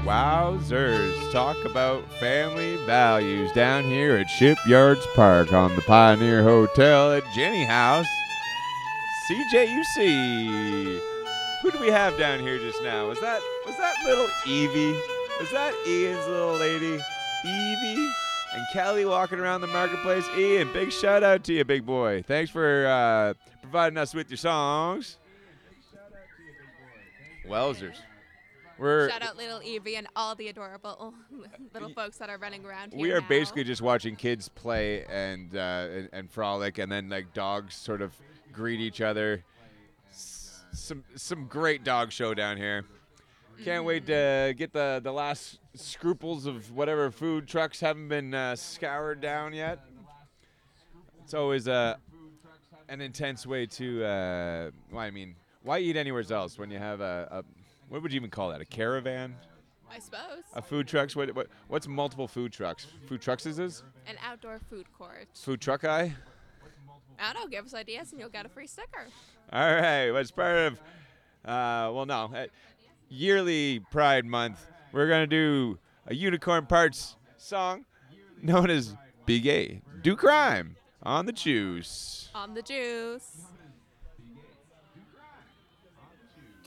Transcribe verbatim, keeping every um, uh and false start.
Wowzers. Talk about family values down here at Shipyards Park on the Pioneer Hotel at Jenny House. C J U C. Who do we have down here just now? Was that was that little Evie? Was that Ian's little lady? Evie and Kelly walking around the marketplace. Ian, big shout out to you, big boy. Thanks for uh, providing us with your songs. Wowzers. We're Shout out little Evie and all the adorable little folks that are running around here we are now. basically just watching kids play and, uh, and and frolic, and then like dogs sort of greet each other. S- some some great dog show down here. Can't wait to get the, the last scruples of whatever food trucks haven't been uh, scoured down yet. It's always uh, an intense way to, uh, well, I mean, why eat anywhere else when you have a, a, what would you even call that, a caravan? I suppose. A food trucks? What, what What's multiple food trucks? Food trucks is this? An outdoor food court. Food truck eye? I don't know, give us ideas and you'll get a free sticker. All right. Well, it's part of, uh, well, no. Uh, yearly Pride Month, we're going to do a Unicorn Parts song known as Big A. Do Crime on the Juice. On the juice.